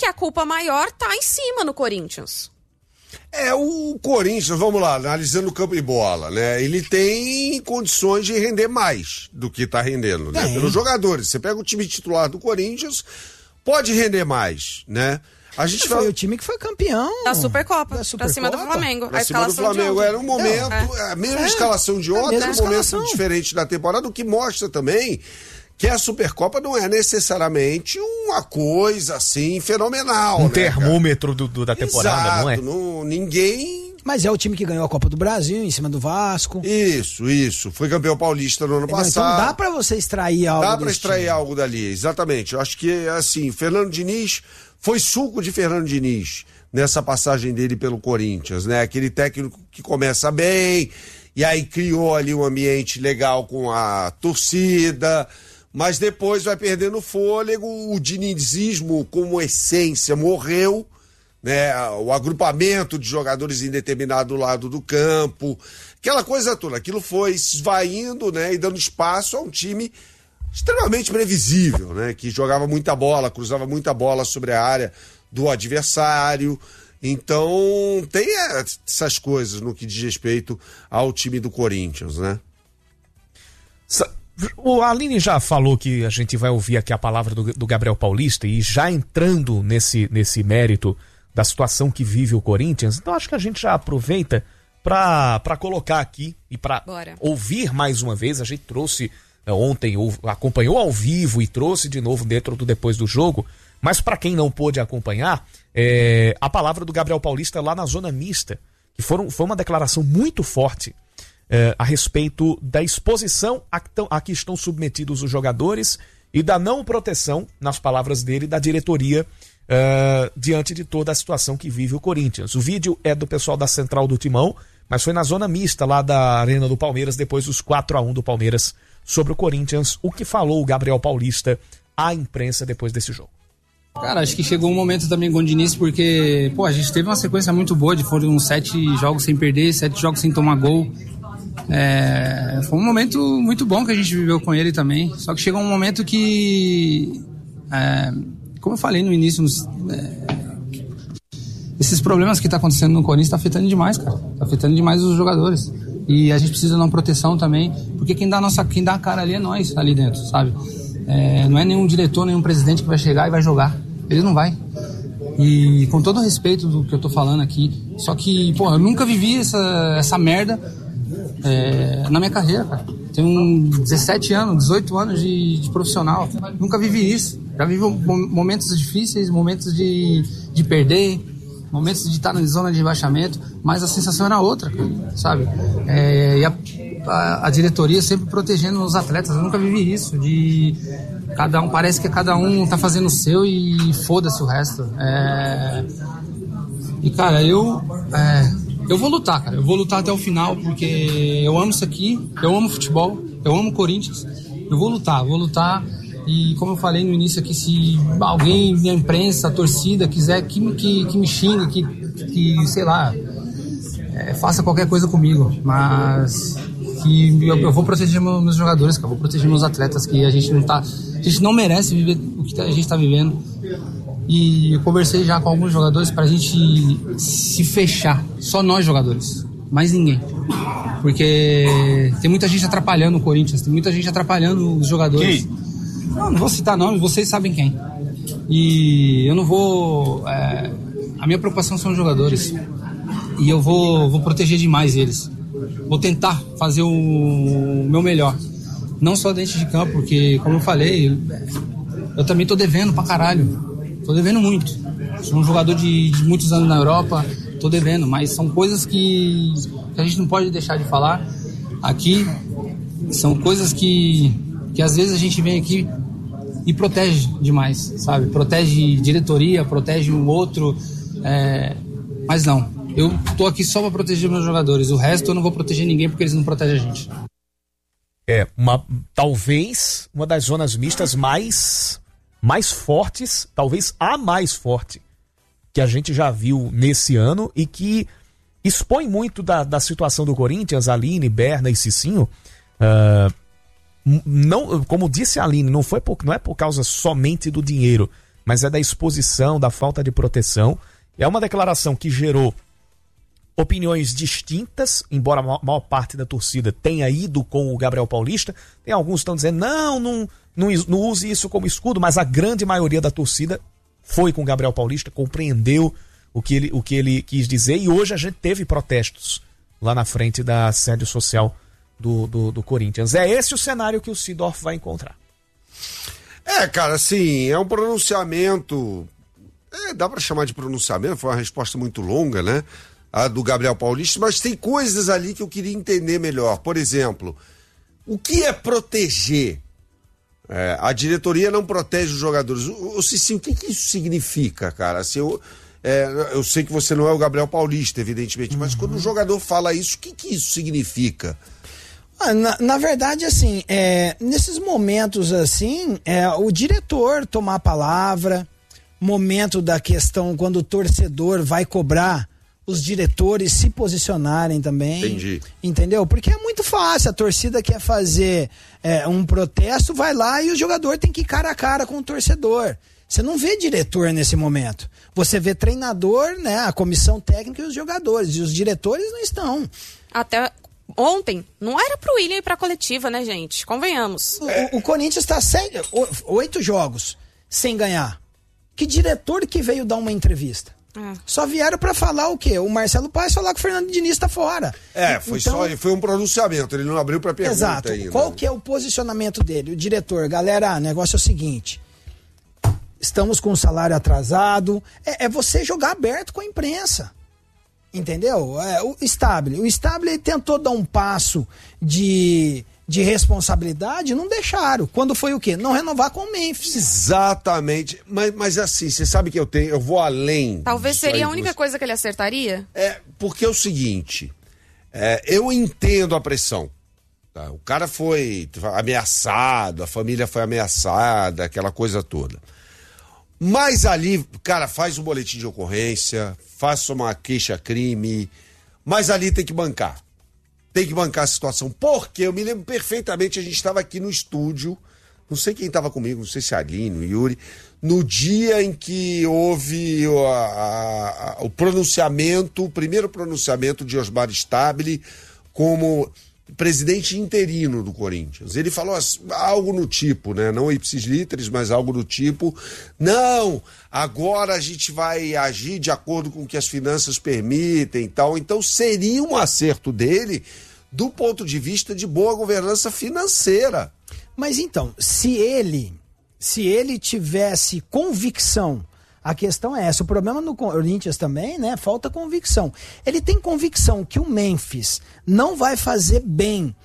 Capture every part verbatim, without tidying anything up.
que a culpa maior tá em cima no Corinthians. É, o Corinthians, vamos lá, analisando o campo de bola, né? Ele tem condições de render mais do que tá rendendo, né? É. Pelos jogadores. Você pega o time titular do Corinthians, pode render mais, né? A gente Foi vai... o time que foi campeão Da Supercopa, da pra cima do Supercopa. Flamengo. Pra A cima do escalação de Flamengo ontem. era um momento, Não, é. a mesma É. escalação de É a ontem, mesma um momento escalação. diferente da temporada, o que mostra também que a Supercopa não é necessariamente uma coisa assim fenomenal. Um né, termômetro do, do- da cara? temporada, Exato, não é? não, ninguém... Mas é o time que ganhou a Copa do Brasil em cima do Vasco. Isso, isso. Foi campeão paulista no ano Então, passado. dá pra você extrair algo Dá pra desse extrair time. algo dali, exatamente. Eu acho que, assim, Fernando Diniz foi suco de Fernando Diniz nessa passagem dele pelo Corinthians, né? Aquele técnico que começa bem, e aí criou ali um ambiente legal com a torcida, mas depois vai perdendo fôlego, o dinizismo como essência morreu, né? O agrupamento de jogadores em determinado lado do campo, aquela coisa toda, aquilo foi se esvaindo, né? E dando espaço a um time extremamente previsível, né? Que jogava muita bola, cruzava muita bola sobre a área do adversário. Então, tem essas coisas no que diz respeito ao time do Corinthians, né? O Aline já falou que a gente vai ouvir aqui a palavra do, do Gabriel Paulista, e já entrando nesse, nesse mérito da situação que vive o Corinthians, então acho que a gente já aproveita para colocar aqui e para ouvir mais uma vez. A gente trouxe é, ontem, ou, acompanhou ao vivo e trouxe de novo dentro do Depois do Jogo, mas para quem não pôde acompanhar, é, a palavra do Gabriel Paulista lá na zona mista, que foram, foi uma declaração muito forte é, a respeito da exposição a que, tão, a que estão submetidos os jogadores e da não proteção, nas palavras dele, da diretoria Uh, diante de toda a situação que vive o Corinthians. O vídeo é do pessoal da Central do Timão, mas foi na zona mista lá da Arena do Palmeiras, depois dos quatro a um do Palmeiras sobre o Corinthians. O que falou o Gabriel Paulista à imprensa depois desse jogo? Cara, acho que chegou um momento também com o Diniz, porque pô, a gente teve uma sequência muito boa, de foram sete jogos sem perder, sete jogos sem tomar gol. É, foi um momento muito bom que a gente viveu com ele também, só que chegou um momento que é, como eu falei no início, nos, é, esses problemas que tá acontecendo no Corinthians tá afetando demais, cara. Tá afetando demais os jogadores. E a gente precisa de uma proteção também, porque quem dá a, nossa, quem dá a cara ali é nós, ali dentro, sabe? É, não é nenhum diretor, nenhum presidente que vai chegar e vai jogar. Ele não vai. E com todo o respeito do que eu tô falando aqui, só que, pô, eu nunca vivi essa, essa merda é, na minha carreira, cara. Tenho dezessete anos, dezoito anos de, de profissional. Nunca vivi isso. Já vivi momentos difíceis, momentos de, de perder, momentos de estar na zona de rebaixamento, mas a sensação era outra, sabe? É, e a, a, a diretoria sempre protegendo os atletas. Eu nunca vivi isso, de cada um, parece que cada um tá fazendo o seu e foda-se o resto. É, e, cara, eu... É, eu vou lutar, cara. Eu vou lutar até o final, porque eu amo isso aqui, eu amo futebol, eu amo Corinthians. Eu vou lutar, vou lutar. E como eu falei no início aqui, se alguém da imprensa, a torcida, quiser que, que, que me xingue, que, que sei lá, é, faça qualquer coisa comigo. Mas que eu, eu vou proteger meus, meus jogadores, cara. Eu vou proteger meus atletas, que a gente não tá... A gente não merece viver o que a gente tá vivendo. E eu conversei já com alguns jogadores pra gente se fechar. Só nós jogadores, mais ninguém. Porque tem muita gente atrapalhando o Corinthians, tem muita gente atrapalhando os jogadores. Não, não vou citar nomes, vocês sabem quem. E eu não vou... É, a minha preocupação são os jogadores. E eu vou, vou proteger demais eles. Vou tentar fazer o meu melhor. Não só dentro de campo, porque, como eu falei, eu também tô devendo pra caralho. Tô devendo muito. Sou um jogador de, de muitos anos na Europa, tô devendo, mas são coisas que, que a gente não pode deixar de falar aqui. São coisas que, que às vezes a gente vem aqui e protege demais, sabe? Protege diretoria, protege um outro, é... mas não. Eu tô aqui só pra proteger meus jogadores. O resto eu não vou proteger ninguém, porque eles não protegem a gente. É, uma, talvez uma das zonas mistas mais... mais fortes, talvez a mais forte que a gente já viu nesse ano e que expõe muito da, da situação do Corinthians. Aline, Berna e Cicinho, uh, não, como disse a Aline, não, foi por, não é por causa somente do dinheiro, mas é da exposição, da falta de proteção. É uma declaração que gerou opiniões distintas, embora a maior parte da torcida tenha ido com o Gabriel Paulista. Tem alguns que estão dizendo, não, não, não, não use isso como escudo, mas a grande maioria da torcida foi com o Gabriel Paulista, compreendeu o que ele, o que ele quis dizer, e hoje a gente teve protestos lá na frente da sede social do, do, do Corinthians. É esse o cenário que o Seedorf vai encontrar. É, cara, assim, é um pronunciamento, é, dá pra chamar de pronunciamento, foi uma resposta muito longa, né? A do Gabriel Paulista, mas tem coisas ali que eu queria entender melhor. Por exemplo, o que é proteger? É, a diretoria não protege os jogadores. O, o Cicinho, o que, que isso significa, cara? Assim, eu, é, eu sei que você não é o Gabriel Paulista, evidentemente, mas uhum. quando o jogador fala isso, o que, que isso significa? Na, na verdade, assim, é, nesses momentos assim, é, o diretor tomar a palavra, momento da questão quando o torcedor vai cobrar, os diretores se posicionarem também. Entendi. Entendeu? Porque é muito fácil, a torcida quer fazer é, um protesto, vai lá e o jogador tem que ir cara a cara com o torcedor. Você não vê diretor nesse momento. Você vê treinador, né, a comissão técnica e os jogadores. E os diretores não estão. Até ontem, não era pro William ir pra coletiva, né, gente? Convenhamos. O, é. o, o Corinthians está oito jogos sem ganhar. Que diretor que veio dar uma entrevista? É. Só vieram pra falar o quê? O Marcelo Paes falar que o Fernando Diniz tá fora. É, foi então, só foi um pronunciamento, ele não abriu pra pergunta. Exato. Ainda. Qual que é o posicionamento dele? O diretor, galera, o negócio é o seguinte, estamos com o salário atrasado, é, é você jogar aberto com a imprensa. Entendeu? É, o Stable, o Stable tentou dar um passo de... de responsabilidade, não deixaram. Quando foi o quê? Não renovar com o Memphis. Exatamente. Mas, mas assim, você sabe que eu tenho, eu vou além. Talvez seria a única você... coisa que ele acertaria? É, porque é o seguinte, é, eu entendo a pressão. Tá? O cara foi ameaçado, a família foi ameaçada, aquela coisa toda. Mas ali, cara, faz um boletim de ocorrência, faça uma queixa-crime, mas ali tem que bancar. Tem que bancar a situação, porque eu me lembro perfeitamente, a gente estava aqui no estúdio, não sei quem estava comigo, não sei se é a Aline, o Yuri, no dia em que houve a, a, a, o pronunciamento, o primeiro pronunciamento de Osmar Stabile como presidente interino do Corinthians. Ele falou assim, algo no tipo, né? Não ipsis literis, mas algo do tipo, não, agora a gente vai agir de acordo com o que as finanças permitem e tal. Então seria um acerto dele do ponto de vista de boa governança financeira. Mas então, se ele, se ele tivesse convicção, a questão é essa, o problema no Corinthians também, né, falta convicção. Ele tem convicção que o Memphis não vai fazer bem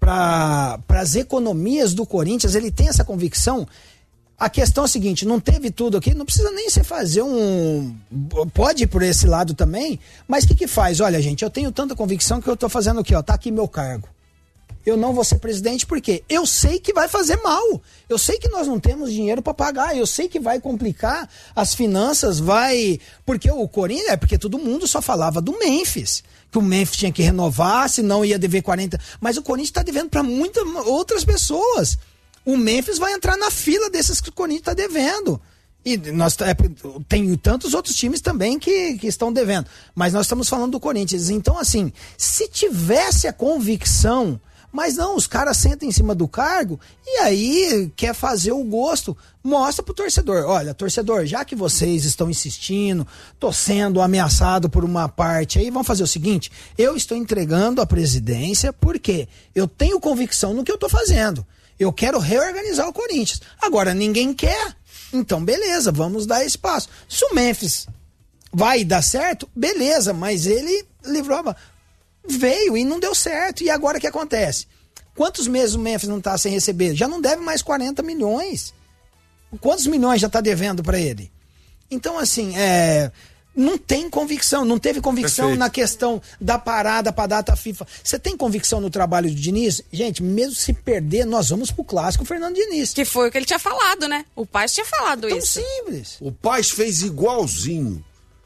para as economias do Corinthians, ele tem essa convicção. A questão é a seguinte, não teve tudo aqui, não precisa nem você fazer um... Pode ir por esse lado também, mas o que que faz? Olha, gente, eu tenho tanta convicção que eu tô fazendo aqui, ó, tá aqui meu cargo. Eu não vou ser presidente porque eu sei que vai fazer mal. Eu sei que nós não temos dinheiro para pagar. Eu sei que vai complicar as finanças, vai... Porque o Corinthians... É porque todo mundo só falava do Memphis. Que o Memphis tinha que renovar, senão ia dever quarenta... Mas o Corinthians está devendo para muitas outras pessoas. O Memphis vai entrar na fila desses que o Corinthians está devendo. E nós, é, tem tantos outros times também que, que estão devendo. Mas nós estamos falando do Corinthians. Então, assim, se tivesse a convicção... Mas não, os caras sentam em cima do cargo e aí quer fazer o gosto. Mostra pro torcedor. Olha, torcedor, já que vocês estão insistindo, tô sendo ameaçado por uma parte aí, vamos fazer o seguinte, eu estou entregando a presidência porque eu tenho convicção no que eu tô fazendo. Eu quero reorganizar o Corinthians. Agora, ninguém quer. Então, beleza, vamos dar espaço. Se o Memphis vai dar certo, beleza, mas ele livrou a... Veio e não deu certo. E agora o que acontece? Quantos meses o Memphis não está sem receber? Já não deve mais quarenta milhões. Quantos milhões já está devendo para ele? Então, assim, é... não tem convicção. Não teve convicção Perfeito. Na questão da parada para a data FIFA. Você tem convicção no trabalho do Diniz? Gente, mesmo se perder, nós vamos pro clássico Fernando Diniz. Que foi o que ele tinha falado, né? O Paes tinha falado Tão isso. Tão simples. O Paes fez igualzinho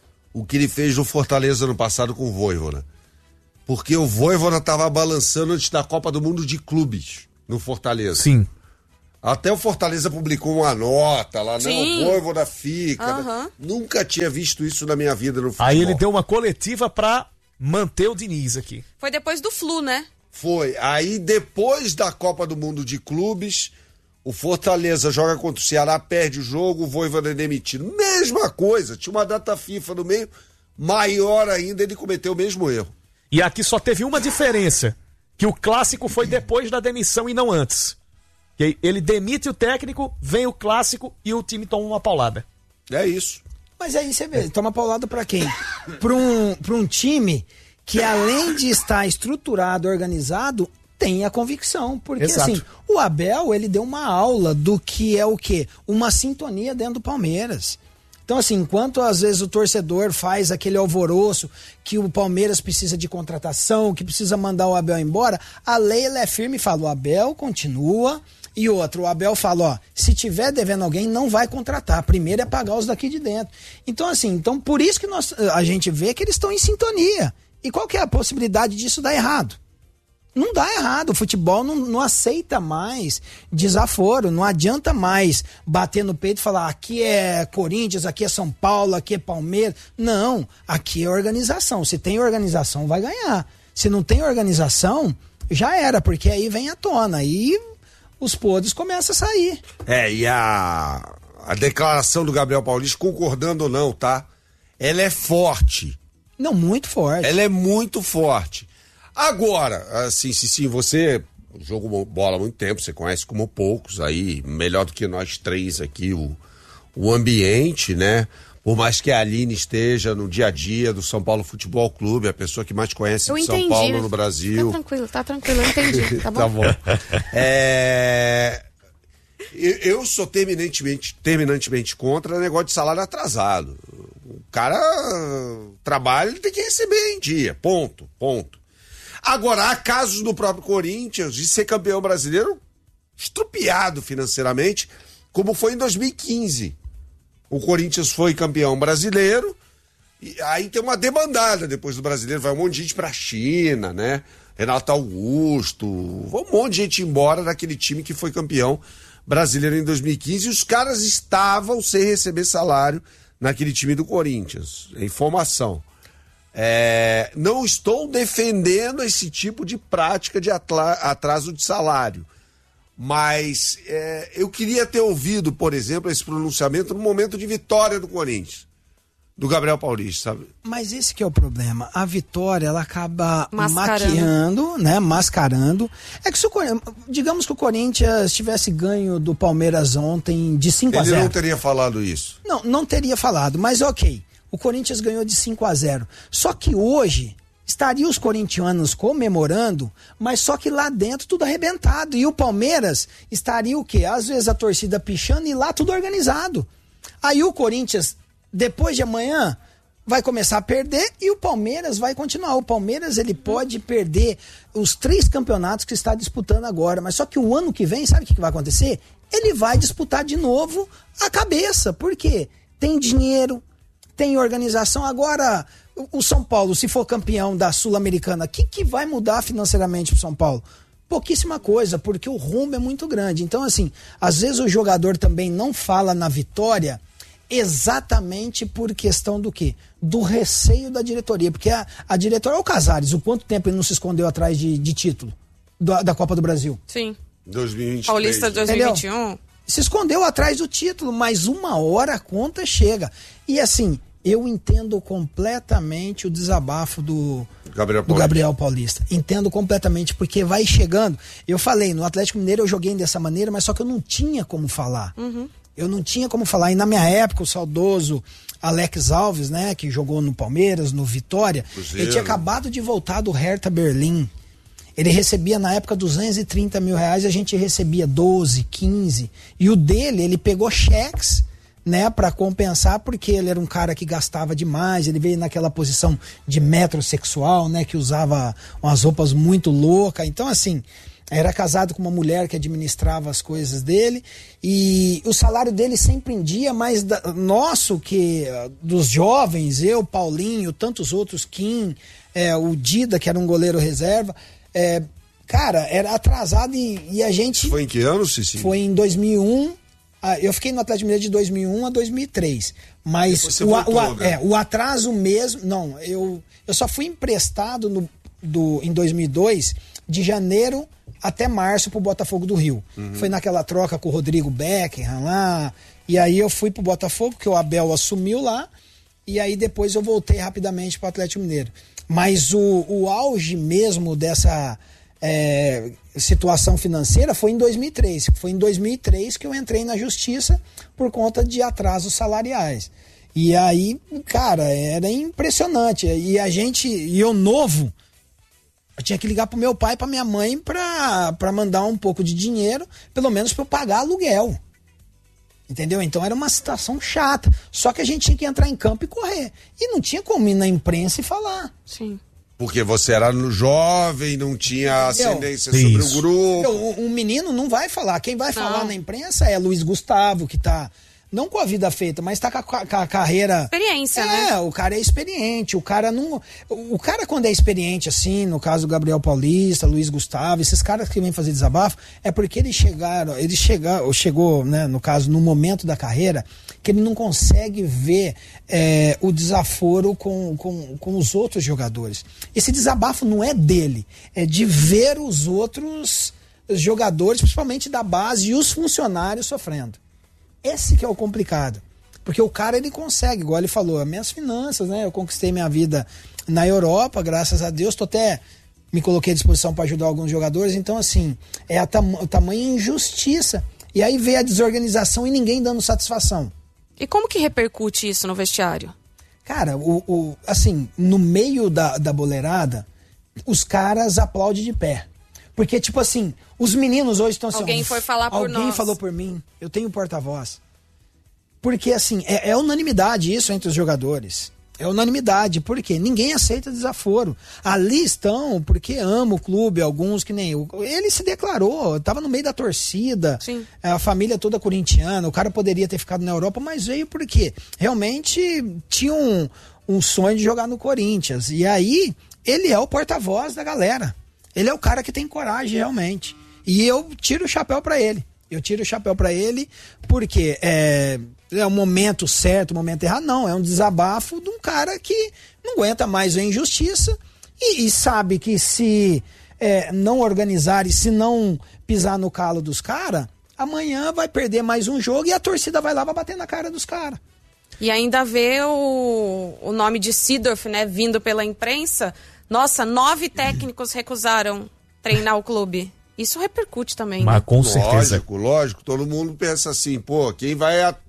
o que ele fez no Fortaleza ano passado com o Vojvoda. Porque o Vojvoda estava balançando antes da Copa do Mundo de clubes no Fortaleza. Sim. Até o Fortaleza publicou uma nota lá, Sim. não, o Voivoda fica. Uhum. Né? Nunca tinha visto isso na minha vida no futebol. Aí ele deu uma coletiva pra manter o Diniz aqui. Foi depois do Flu, né? Foi. Aí depois da Copa do Mundo de Clubes, o Fortaleza joga contra o Ceará, perde o jogo, o Voivoda é demitido. Mesma coisa, tinha uma data FIFA no meio, maior ainda, ele cometeu o mesmo erro. E aqui só teve uma diferença, que o clássico foi depois da demissão e não antes. Que ele demite o técnico, vem o clássico e o time toma uma paulada. É isso. Mas aí você vê, toma paulada pra quem? Pra um, pra um time que além de estar estruturado, organizado, tem a convicção. Porque Exato. assim, o Abel, ele deu uma aula do que é o quê? Uma sintonia dentro do Palmeiras. Então, assim, enquanto às vezes o torcedor faz aquele alvoroço que o Palmeiras precisa de contratação, que precisa mandar o Abel embora, a Leila é firme e fala, o Abel continua. E outro, o Abel fala, ó, se tiver devendo alguém, não vai contratar. Primeiro é pagar os daqui de dentro. Então, assim, então por isso que nós, a gente vê que eles estão em sintonia. E qual que é a possibilidade disso dar errado? Não dá errado, o futebol não, não aceita mais desaforo, não adianta mais bater no peito e falar aqui é Corinthians, aqui é São Paulo, aqui é Palmeiras. Não, aqui é organização. Se tem organização, vai ganhar. Se não tem organização, já era, porque aí vem à tona, aí os podres começam a sair. É, e a, a declaração do Gabriel Paulista, concordando ou não, tá? Ela é forte. Não, muito forte. Ela é muito forte. Agora, assim, se sim, você jogou bola há muito tempo, você conhece como poucos aí, melhor do que nós três aqui, o, o ambiente, né? Por mais que a Aline esteja no dia a dia do São Paulo Futebol Clube, a pessoa que mais conhece Eu de São entendi. Paulo no Brasil. Tá tranquilo, tá tranquilo, eu entendi, tá bom? Tá bom. É... Eu, eu sou terminantemente, terminantemente contra o negócio de salário atrasado. O cara trabalha, ele tem que receber em dia, ponto, ponto. Agora, há casos no próprio Corinthians de ser campeão brasileiro estrupiado financeiramente, como foi em dois mil e quinze. O Corinthians foi campeão brasileiro, e aí tem uma debandada depois do brasileiro, vai um monte de gente pra China, né? Renato Augusto, vai um monte de gente embora daquele time que foi campeão brasileiro em dois mil e quinze, e os caras estavam sem receber salário naquele time do Corinthians, em formação. É, não estou defendendo esse tipo de prática de atla- atraso de salário, mas é, eu queria ter ouvido, por exemplo, esse pronunciamento no momento de vitória do Corinthians, do Gabriel Paulista, sabe? Mas esse que é o problema, a vitória ela acaba Mascarando. maquiando, né, mascarando. É que se o, digamos que o Corinthians tivesse ganho do Palmeiras ontem de cinco a Ele zero. não teria falado isso. Não, não teria falado, mas ok. O Corinthians ganhou de cinco a zero. Só que hoje estariam os corintianos comemorando, mas só que lá dentro tudo arrebentado. E o Palmeiras estaria o quê? Às vezes a torcida pichando e lá tudo organizado. Aí o Corinthians, depois de amanhã, vai começar a perder e o Palmeiras vai continuar. O Palmeiras ele pode perder os três campeonatos que está disputando agora, mas só que o ano que vem, sabe o que vai acontecer? Ele vai disputar de novo a cabeça. Por quê? Tem dinheiro, tem organização. Agora, o São Paulo, se for campeão da Sul-Americana, o que, que vai mudar financeiramente pro São Paulo? Pouquíssima coisa, porque o rumo é muito grande. Então, assim, às vezes o jogador também não fala na vitória exatamente por questão do quê? Do receio da diretoria. Porque a, a diretoria, o Casares, o quanto tempo ele não se escondeu atrás de, de título da, da Copa do Brasil? Sim. dois mil e vinte e três. Paulista dois mil e vinte e um. Se escondeu atrás do título, mas uma hora a conta chega. E assim, eu entendo completamente o desabafo do Gabriel do Paulista. Gabriel Paulista. Entendo completamente, porque vai chegando. Eu falei, no Atlético Mineiro eu joguei dessa maneira, mas só que eu não tinha como falar. Uhum. Eu não tinha como falar. E na minha época, o saudoso Alex Alves, né, que jogou no Palmeiras, no Vitória, Cruzeiro. ele tinha acabado de voltar do Hertha Berlim. Ele recebia na época duzentos e trinta mil reais, a gente recebia doze, quinze. E o dele, ele pegou cheques, né, para compensar, porque ele era um cara que gastava demais, ele veio naquela posição de metrosexual, né, que usava umas roupas muito loucas. Então, assim, era casado com uma mulher que administrava as coisas dele, e o salário dele sempre em dia, mas da, nosso, que dos jovens, eu, Paulinho, tantos outros, Kim, é, o Dida, que era um goleiro reserva, é, Cara, era atrasado e, e a gente... Foi em que ano, Cici? Foi em dois mil e um. Ah, eu fiquei no Atlético Mineiro de dois mil e um a dois mil e três. Mas você o, voltou, o, né? é, o atraso mesmo... Não, eu, eu só fui emprestado no, do, em dois mil e dois, de janeiro até março, pro Botafogo do Rio. Uhum. Foi naquela troca com o Rodrigo Beckham lá. E aí eu fui pro Botafogo, que o Abel assumiu lá. E aí depois eu voltei rapidamente pro Atlético Mineiro. Mas o, o auge mesmo dessa... É, situação financeira foi em dois mil e três. Foi em dois mil e três que eu entrei na justiça por conta de atrasos salariais. E aí, cara, era impressionante. E a gente, e eu novo, eu tinha que ligar pro meu pai e pra minha mãe pra, pra mandar um pouco de dinheiro, pelo menos pra eu pagar aluguel. Entendeu? Então era uma situação chata. Só que a gente tinha que entrar em campo e correr. E não tinha como ir na imprensa e falar. Sim. Porque você era jovem, não tinha ascendência Entendeu? sobre o grupo. Um, um menino não vai falar. Quem vai Não. falar na imprensa é Luiz Gustavo, que tá, não com a vida feita, mas tá com a, com a carreira... Experiência, é, né? É, o cara é experiente. O cara não... O cara, quando é experiente, assim, no caso do Gabriel Paulista, Luiz Gustavo, esses caras que vêm fazer desabafo, é porque eles chegaram... Eles chegaram, chegou, né, no caso, no momento da carreira, que ele não consegue ver é, o desaforo com, com, com os outros jogadores. Esse desabafo não é dele, é de ver os outros jogadores, principalmente da base, e os funcionários sofrendo. Esse que é o complicado. Porque o cara, ele consegue, igual ele falou, as minhas finanças, né? Eu conquistei minha vida na Europa, graças a Deus, tô até... me coloquei à disposição para ajudar alguns jogadores, então assim, é a tam- o tamanho injustiça. E aí vem a desorganização e ninguém dando satisfação. E como que repercute isso no vestiário? Cara, o, o, assim, no meio da, da boleirada, os caras aplaudem de pé. Porque, tipo assim, os meninos hoje estão assim... Alguém ó, foi falar por Alguém nós. falou por mim, eu tenho porta-voz. Porque, assim, é, é unanimidade isso entre os jogadores. É unanimidade, porque ninguém aceita desaforo. Ali estão porque ama o clube, alguns que nem eu. Ele se declarou, estava no meio da torcida, Sim. a família toda corintiana, o cara poderia ter ficado na Europa, mas veio porque realmente tinha um, um sonho de jogar no Corinthians. E aí, ele é o porta-voz da galera. Ele é o cara que tem coragem realmente. E eu tiro o chapéu para ele. Eu tiro o chapéu para ele porque é, é o momento certo, o momento errado. Não, é um desabafo de um cara que não aguenta mais a injustiça e, e sabe que se é, não organizar e se não pisar no calo dos caras, amanhã vai perder mais um jogo e a torcida vai lá vai bater na cara dos caras. E ainda vê o, o nome de Seedorf, né, vindo pela imprensa. Nossa, nove técnicos recusaram treinar o clube. Isso repercute também, Mas né? com certeza. Lógico, lógico. Todo mundo pensa assim, pô, quem vai a...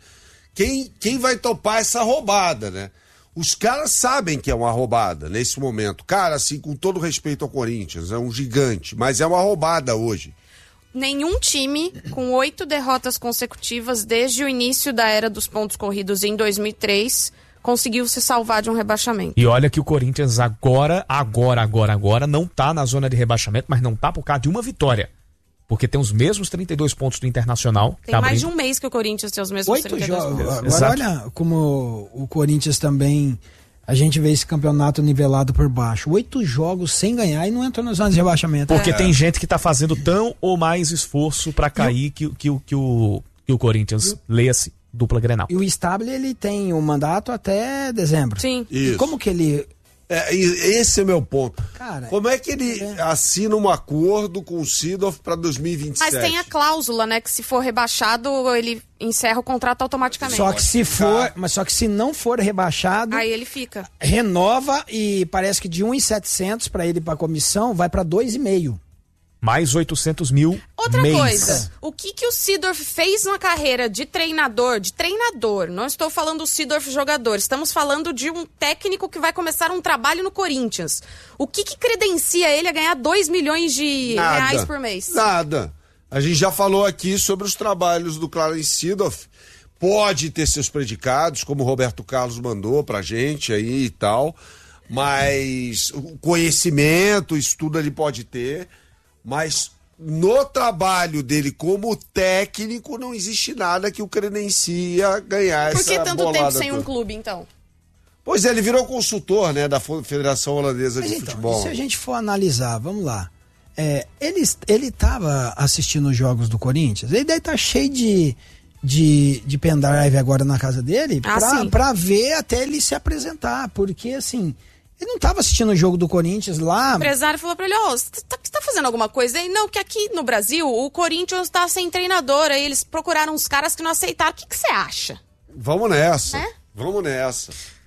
quem, quem vai topar essa roubada, né? Os caras sabem que é uma roubada nesse momento. Cara, assim, com todo respeito ao Corinthians, é um gigante, mas é uma roubada hoje. Nenhum time com oito derrotas consecutivas desde o início da era dos pontos corridos em dois mil e três conseguiu se salvar de um rebaixamento. E olha que o Corinthians agora, agora, agora, agora não tá na zona de rebaixamento, mas não tá por causa de uma vitória. Porque tem os mesmos trinta e dois pontos do Internacional. Tem tá mais abrindo. de um mês que o Corinthians tem os mesmos Oito trinta e dois jogos. pontos. Agora Exato. olha como o Corinthians também... A gente vê esse campeonato nivelado por baixo. Oito jogos sem ganhar e não entrou na zona de rebaixamento. Porque é. tem gente que tá fazendo tão ou mais esforço pra cair que, que, que, que, o, que o Corinthians, leia-se, dupla Grenal. E o Stable, ele tem um mandato até dezembro. Sim. Isso. E como que ele... É, e esse é meu ponto. Cara, Como é que ele é. assina um acordo com o Seedorf para dois mil e vinte e sete? Mas tem a cláusula, né, que se for rebaixado, ele encerra o contrato automaticamente. Só que se for, mas só que se não for rebaixado, Aí ele fica. renova e parece que de um milhão e setecentos para ele para comissão vai para dois e meio. Mais oitocentos mil Outra mês. coisa, o que que o Seedorf fez na carreira de treinador, de treinador, não estou falando do Seedorf jogador, estamos falando de um técnico que vai começar um trabalho no Corinthians. O que que credencia ele a ganhar dois milhões de Nada. reais por mês? Nada. A gente já falou aqui sobre os trabalhos do Clarence Seedorf. Pode ter seus predicados, como o Roberto Carlos mandou pra gente aí e tal, mas o conhecimento, isso tudo ele pode ter, mas no trabalho dele como técnico não existe nada que o credencia ganhar Por essa que tanto bolada tempo sem toda. um clube, então? Pois é, ele virou consultor, né, da Federação Holandesa Mas de então, Futebol. se a gente for analisar, vamos lá. É, ele, ele tava assistindo os jogos do Corinthians, ele deve estar tá cheio de, de, de pendrive agora na casa dele ah, pra, pra ver até ele se apresentar, porque assim, ele não tava assistindo o jogo do Corinthians lá. O empresário falou pra ele, ó, oh, você tá, tá fazendo alguma coisa aí? Não, que aqui no Brasil o Corinthians tá sem treinador, aí eles procuraram uns caras que não aceitaram, o que que você acha? Vamos nessa, é? vamos nessa.